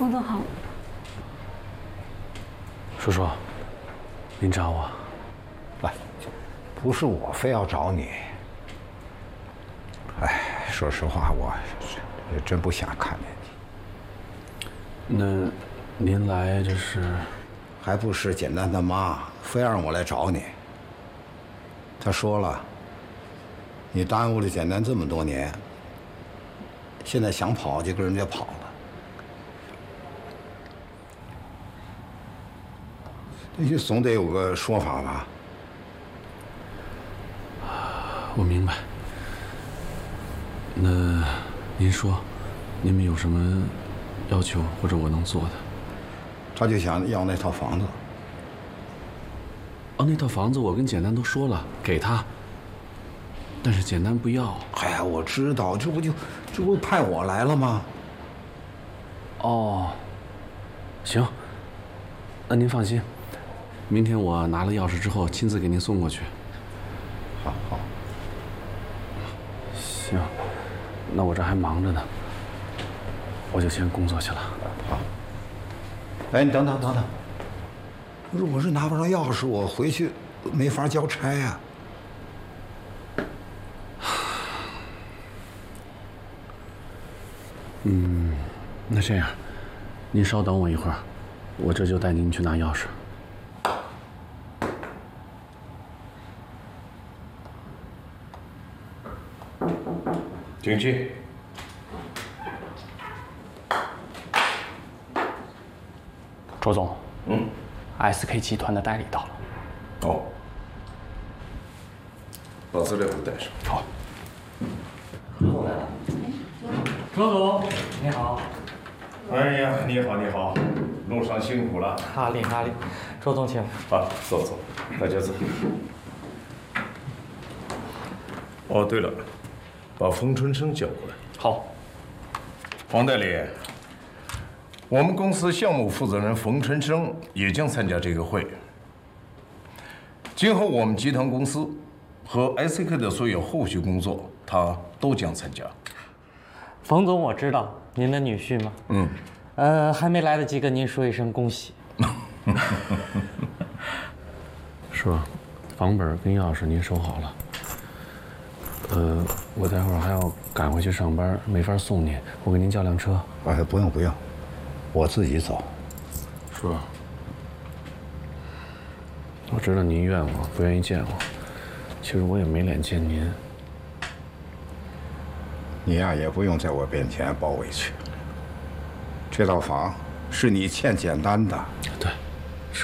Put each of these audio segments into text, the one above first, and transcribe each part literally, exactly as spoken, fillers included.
叔子好。 叔叔，您找我？ 来，不是我非要找你。哎，说实话，我真不想看见你。那您来这是？ 还不是简单的妈非让我来找你。她说了，你耽误了简单这么多年，现在想跑就跟人家跑了。你总得有个说法吧？ 我明白。那您说，你们有什么要求或者我能做的？ 他就想要那套房子。 哦，那套房子我跟简单都说了，给他。但是简单不要。 哎呀，我知道，这不就这不派我来了吗？ 哦，行，那您放心，明天我拿了钥匙之后亲自给您送过去。 好，好。 行，那我这还忙着呢，我就先工作去了。 好。哎，你等等等等，如果是拿不上钥匙，我回去没法交差呀。 嗯，那这样，您稍等我一会儿，我这就带您去拿钥匙。 请进。 周总， 嗯 ，S K 集团的代理到了。 哦，把资料给我带上。 好。 又来了。周总，你好。 哎呀，你好，你好，路上辛苦了。 哈利哈利，周总请。 好，坐坐，大家坐。哦，对了，把冯春生叫过来。 好。 黄代理，我们公司项目负责人冯春生也将参加这个会。今后我们集团公司和 S K 的所有后续工作，他都将参加。 冯总，我知道您的女婿吗？ 嗯。 呃，还没来得及跟您说一声恭喜。 是吧？房本跟钥匙您收好了。呃，我待会儿还要赶回去上班，没法送您，我给您叫辆车。 哎，不用不用，我自己走。 是吧？我知道您怨我，不愿意见我，其实我也没脸见您。 你呀，也不用在我面前抱委屈。这套房是你欠简单的。 对，是。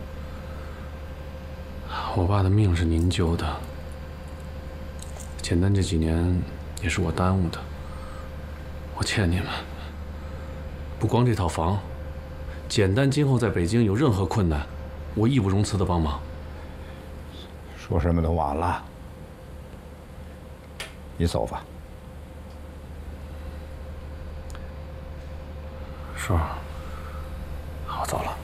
我爸的命是您救的，简单这几年也是我耽误的，我欠你们。不光这套房，简单今后在北京有任何困难，我义不容辞的帮忙。 说什么都晚了，你走吧。 是，我走了。